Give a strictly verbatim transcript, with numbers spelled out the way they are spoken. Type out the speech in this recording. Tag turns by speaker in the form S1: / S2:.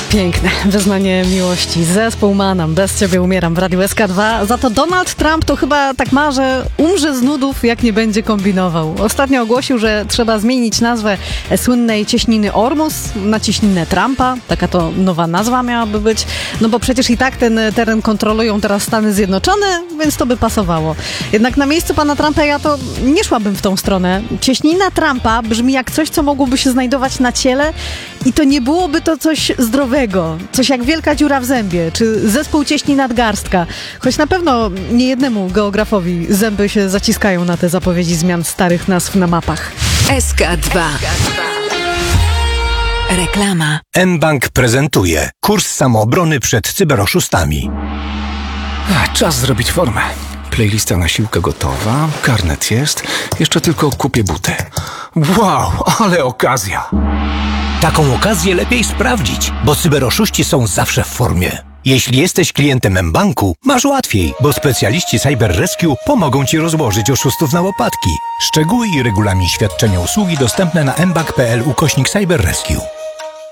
S1: Piękne wyznanie miłości. Zespół Manam, Bez ciebie umieram w Radiu S K dwa. Za to Donald Trump to chyba tak ma, że umrze z nudów, jak nie będzie kombinował. Ostatnio ogłosił, że trzeba zmienić nazwę słynnej cieśniny Ormus na cieśninę Trumpa. Taka to nowa nazwa miałaby być. No bo przecież i tak ten teren kontrolują teraz Stany Zjednoczone, więc to by pasowało. Jednak na miejscu pana Trumpa ja to nie szłabym w tą stronę. Cieśnina Trumpa brzmi jak coś, co mogłoby się znajdować na ciele i to nie byłoby to coś zdrowego. Coś jak wielka dziura w zębie, czy zespół cieśni nadgarstka. Choć na pewno niejednemu geografowi zęby się zaciskają na te zapowiedzi zmian starych nazw na mapach.
S2: S K dwa. Reklama.
S3: mBank prezentuje kurs samoobrony przed cyberoszustami.
S4: A, czas zrobić formę. Playlista na siłkę gotowa, karnet jest, jeszcze tylko kupię buty. Wow, ale okazja!
S3: Taką okazję lepiej sprawdzić, bo cyberoszuści są zawsze w formie. Jeśli jesteś klientem mBanku, masz łatwiej, bo specjaliści Cyber Rescue pomogą Ci rozłożyć oszustów na łopatki. Szczegóły i regulamin świadczenia usługi dostępne na mbank kropka pl ukośnik Cyber Rescue.